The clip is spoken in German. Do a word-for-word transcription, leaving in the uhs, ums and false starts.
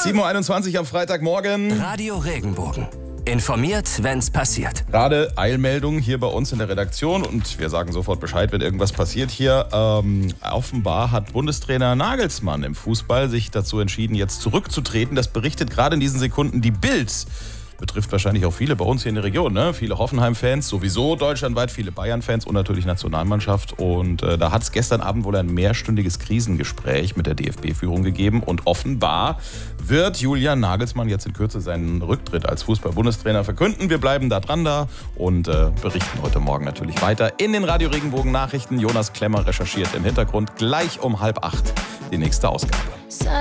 sieben Uhr einundzwanzig am Freitagmorgen. Radio Regenbogen. Informiert, wenn's passiert. Gerade Eilmeldung hier bei uns in der Redaktion und wir sagen sofort Bescheid, wenn irgendwas passiert hier. Ähm, offenbar hat Bundestrainer Nagelsmann im Fußball sich dazu entschieden, jetzt zurückzutreten. Das berichtet gerade in diesen Sekunden die Bild. Betrifft wahrscheinlich auch viele bei uns hier in der Region, ne? Viele Hoffenheim-Fans, sowieso deutschlandweit, viele Bayern-Fans und natürlich Nationalmannschaft. Und äh, da hat es gestern Abend wohl ein mehrstündiges Krisengespräch mit der D F B-Führung gegeben. Und offenbar wird Julian Nagelsmann jetzt in Kürze seinen Rücktritt als Fußball-Bundestrainer verkünden. Wir bleiben da dran da und äh, berichten heute Morgen natürlich weiter in den Radio Regenbogen Nachrichten. Jonas Klemmer recherchiert im Hintergrund gleich um halb acht die nächste Ausgabe.